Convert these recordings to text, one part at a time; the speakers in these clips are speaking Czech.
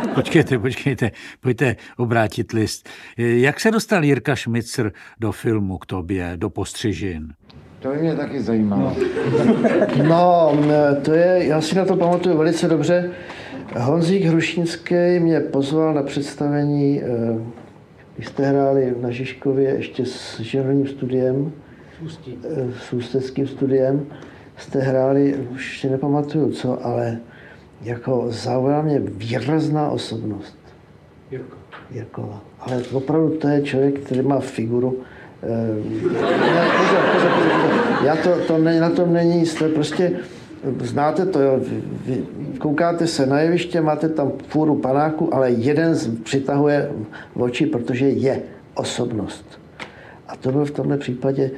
Počkejte, pojďte obrátit list. Jak se dostal Jirka Šmicr do filmu k tobě, do Postřižin? To by mě taky zajímalo. No, já si na to pamatuju velice dobře. Honzík Hrušínský mě pozval na představení, když jste hráli na Žižkově ještě s Žeroním studiem, s ústeckým studiem, jste hráli, už si nepamatuju co, ale jako zaujala mě výrazná osobnost. Jirkova. Ale opravdu to je člověk, který má figuru. Pozor. Na tom není jisté. Prostě znáte to, jo. Vy koukáte se na jeviště, máte tam fůru panáku, ale jeden přitahuje oči, protože je osobnost. A to byl v tomhle případě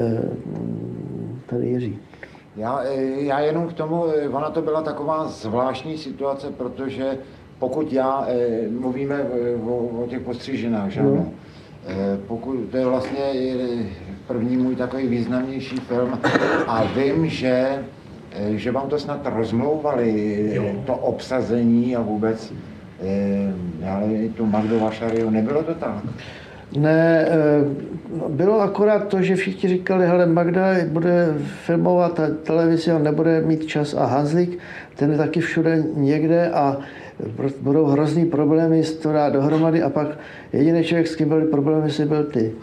tady Jiří. Já jenom k tomu, ona to byla taková zvláštní situace, protože pokud mluvíme o těch Postřižinách, že ano? Pokud to je vlastně první můj takový významnější film a vím, že vám to snad rozmlouvali, to obsazení a vůbec, ale tu Magdu Vašariu, nebylo to tak? Ne, bylo akorát to, že všichni říkali, hele, Magda bude filmovat televizi a nebude mít čas a Hanzlík, ten je taky všude někde a budou hrozný problémy s to dát dohromady a pak jediný člověk, s kým byly problémy, si byl ty.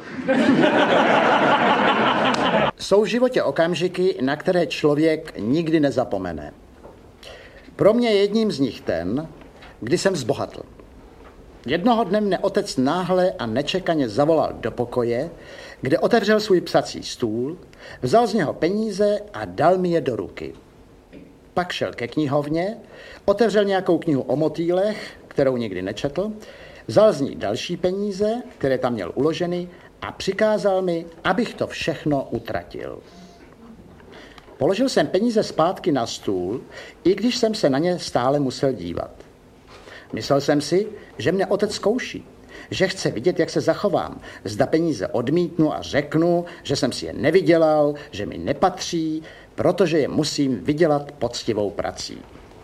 Jsou v životě okamžiky, na které člověk nikdy nezapomene. Pro mě je jedním z nich ten, kdy jsem zbohatl. Jednoho dne mne otec náhle a nečekaně zavolal do pokoje, kde otevřel svůj psací stůl, vzal z něho peníze a dal mi je do ruky. Pak šel ke knihovně, otevřel nějakou knihu o motýlech, kterou nikdy nečetl, vzal z ní další peníze, které tam měl uloženy a přikázal mi, abych to všechno utratil. Položil jsem peníze zpátky na stůl, i když jsem se na ně stále musel dívat. Myslel jsem si, že mne otec zkouší, že chce vidět, jak se zachovám. Zda peníze odmítnu a řeknu, že jsem si je nevydělal, že mi nepatří, protože je musím vydělat poctivou prací.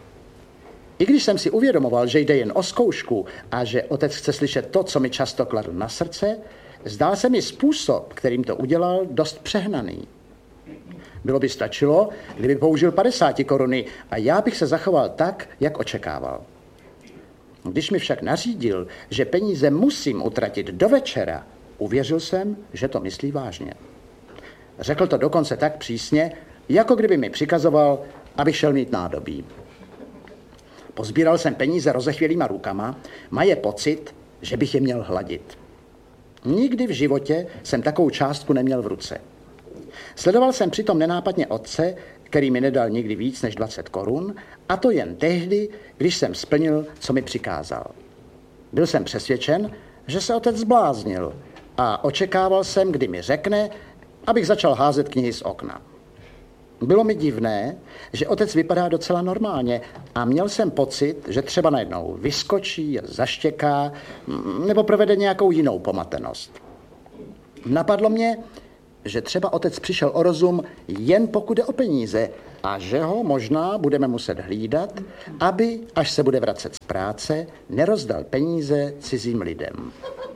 I když jsem si uvědomoval, že jde jen o zkoušku a že otec chce slyšet to, co mi často kladl na srdce, zdál se mi způsob, kterým to udělal, dost přehnaný. Bylo by stačilo, kdyby použil 50 koruny a já bych se zachoval tak, jak očekával. Když mi však nařídil, že peníze musím utratit do večera, uvěřil jsem, že to myslí vážně. Řekl to dokonce tak přísně, jako kdyby mi přikazoval, abych šel mít nádobí. Pozbíral jsem peníze rozechvělýma rukama, maje pocit, že bych je měl hladit. Nikdy v životě jsem takovou částku neměl v ruce. Sledoval jsem přitom nenápadně otce, který mi nedal nikdy víc než 20 korun, a to jen tehdy, když jsem splnil, co mi přikázal. Byl jsem přesvědčen, že se otec zbláznil a očekával jsem, kdy mi řekne, abych začal házet knihy z okna. Bylo mi divné, že otec vypadá docela normálně a měl jsem pocit, že třeba najednou vyskočí, zaštěká nebo provede nějakou jinou pomatenost. Napadlo mě, že třeba otec přišel o rozum jen pokud jde o peníze a že ho možná budeme muset hlídat, aby, až se bude vracet z práce, nerozdal peníze cizím lidem.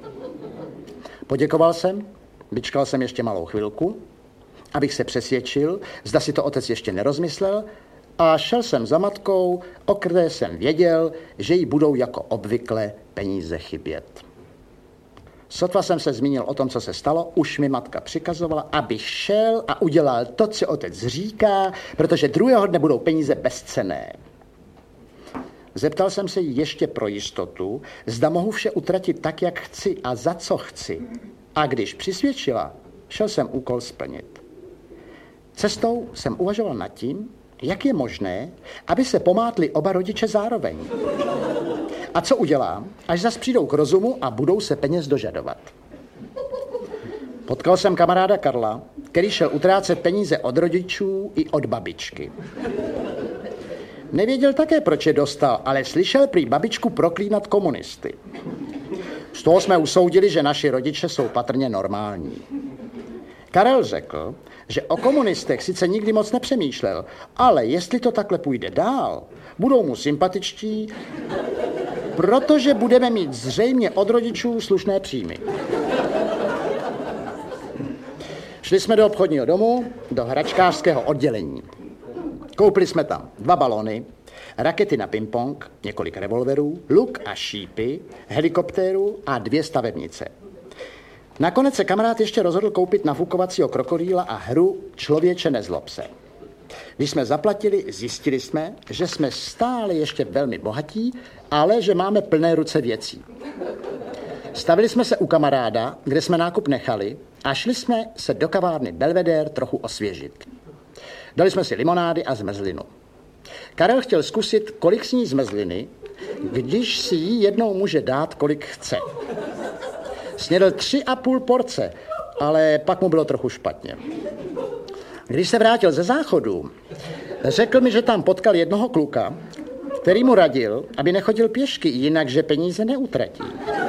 Poděkoval jsem, vyčkal jsem ještě malou chvilku, abych se přesvědčil, zda si to otec ještě nerozmyslel, a šel jsem za matkou, o které jsem věděl, že jí budou jako obvykle peníze chybět. Sotva jsem se zmínil o tom, co se stalo, už mi matka přikazovala, abych šel a udělal to, co otec říká, protože druhého dne budou peníze bezcenné. Zeptal jsem se jí ještě pro jistotu, zda mohu vše utratit tak, jak chci a za co chci. A když přisvědčila, šel jsem úkol splnit. Cestou jsem uvažoval nad tím, jak je možné, aby se pomátli oba rodiče zároveň. A co udělám, až zas přijdou k rozumu a budou se peněz dožadovat. Potkal jsem kamaráda Karla, který šel utrácet peníze od rodičů i od babičky. Nevěděl také, proč je dostal, ale slyšel prý babičku proklínat komunisty. Z toho jsme usoudili, že naši rodiče jsou patrně normální. Karel řekl, že o komunistech sice nikdy moc nepřemýšlel, ale jestli to takhle půjde dál, budou mu sympatičtí protože budeme mít zřejmě od rodičů slušné příjmy. Šli jsme do obchodního domu, do hračkářského oddělení. Koupili jsme tam 2 balony, rakety na ping-pong, několik revolverů, luk a šípy, helikoptéru a 2 stavebnice. Nakonec se kamarád ještě rozhodl koupit nafukovacího krokodýla a hru Člověče nezlob se. Když jsme zaplatili, zjistili jsme, že jsme stále ještě velmi bohatí, ale že máme plné ruce věcí. Stavili jsme se u kamaráda, kde jsme nákup nechali, a šli jsme se do kavárny Belvedere trochu osvěžit. Dali jsme si limonády a zmrzlinu. Karel chtěl zkusit, kolik sní zmrzliny, když si ji jednou může dát, kolik chce. Snědl 3,5 porce, ale pak mu bylo trochu špatně. Když se vrátil ze záchodu, řekl mi, že tam potkal jednoho kluka, který mu radil, aby nechodil pěšky, jinak že peníze neutratí.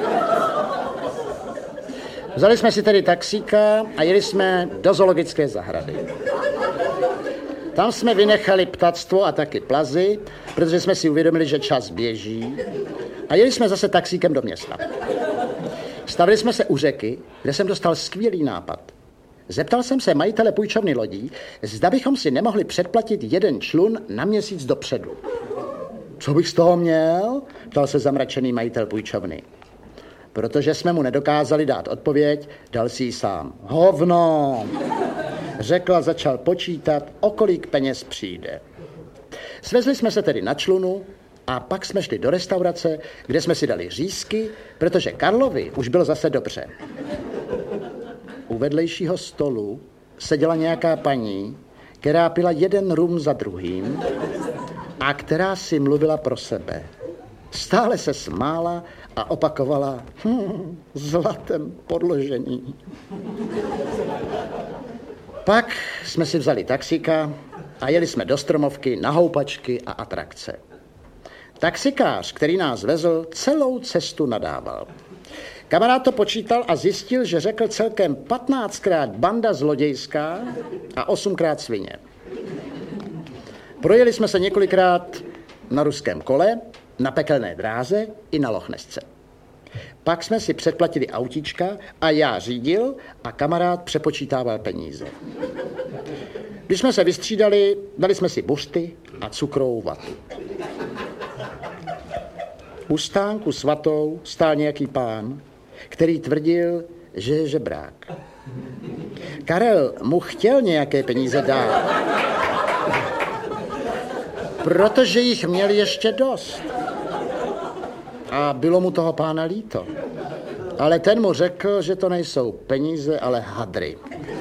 Vzali jsme si tedy taxíka a jeli jsme do zoologické zahrady. Tam jsme vynechali ptactvo a taky plazy, protože jsme si uvědomili, že čas běží, a jeli jsme zase taxíkem do města. Stavili jsme se u řeky, kde jsem dostal skvělý nápad. Zeptal jsem se majitele půjčovny lodí, zda bychom si nemohli předplatit 1 člun na měsíc dopředu. Co bych z toho měl? Ptal se zamračený majitel půjčovny. Protože jsme mu nedokázali dát odpověď, dal si ji sám. Hovno! Řekl a začal počítat, o kolik peněz přijde. Svezli jsme se tedy na člunu a pak jsme šli do restaurace, kde jsme si dali řízky, protože Karlovi už bylo zase dobře. U vedlejšího stolu seděla nějaká paní, která pila 1 rum za druhým a která si mluvila pro sebe. Stále se smála a opakovala zlatem podložení. Pak jsme si vzali taxíka a jeli jsme do Stromovky na houpačky a atrakce. Taxikář, který nás vezl, celou cestu nadával. Kamarád to počítal a zjistil, že řekl celkem 15krát banda zlodějská a 8krát svině. Projeli jsme se několikrát na ruském kole, na pekelné dráze i na Lochnesce. Pak jsme si předplatili autíčka a já řídil a kamarád přepočítával peníze. Když jsme se vystřídali, dali jsme si buřty a cukrovou vatu. U stánku s vatou stál nějaký pán, který tvrdil, že je žebrák. Karel mu chtěl nějaké peníze dát, protože jich měl ještě dost. A bylo mu toho pána líto. Ale ten mu řekl, že to nejsou peníze, ale hadry.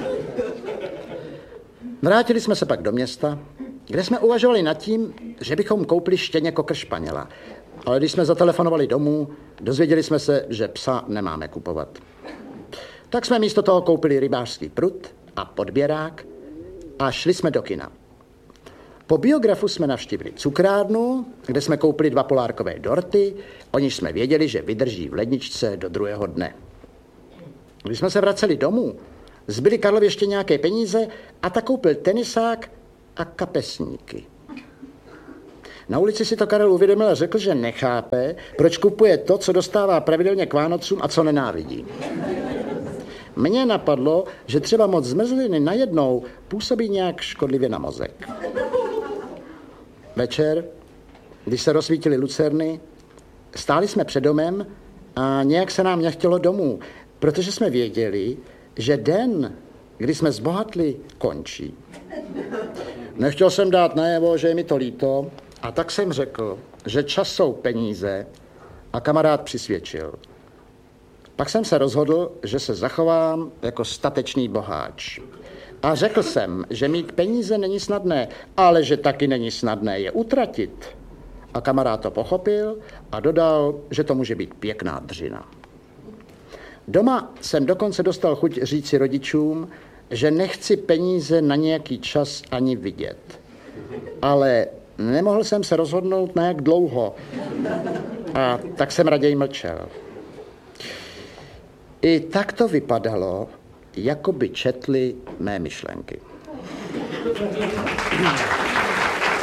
Vrátili jsme se pak do města, kde jsme uvažovali nad tím, že bychom koupili štěně kokr španěla. Ale když jsme zatelefonovali domů, dozvěděli jsme se, že psa nemáme kupovat. Tak jsme místo toho koupili rybářský prut a podběrák a šli jsme do kina. Po Biografu jsme navštívili cukrárnu, kde jsme koupili 2 polárkové dorty, o níž jsme věděli, že vydrží v ledničce do druhého dne. Když jsme se vraceli domů, zbyly Karlovi ještě nějaké peníze a tak koupil tenisák a kapesníky. Na ulici si to Karel uvědomil a řekl, že nechápe, proč kupuje to, co dostává pravidelně k Vánocům a co nenávidí. Mně napadlo, že třeba moc zmrzliny najednou působí nějak škodlivě na mozek. Večer, když se rozsvítily lucerny, stáli jsme před domem a nějak se nám nechtělo domů, protože jsme věděli, že den, kdy jsme zbohatli, končí. Nechtěl jsem dát najevo, že je mi to líto, a tak jsem řekl, že čas jsou peníze, a kamarád přisvědčil. Pak jsem se rozhodl, že se zachovám jako statečný boháč. A řekl jsem, že mít peníze není snadné, ale že taky není snadné je utratit. A kamarád to pochopil a dodal, že to může být pěkná dřina. Doma jsem dokonce dostal chuť říci rodičům, že nechci peníze na nějaký čas ani vidět. Ale nemohl jsem se rozhodnout na jak dlouho. A tak jsem raději mlčel. I tak to vypadalo, jako by četli mé myšlenky.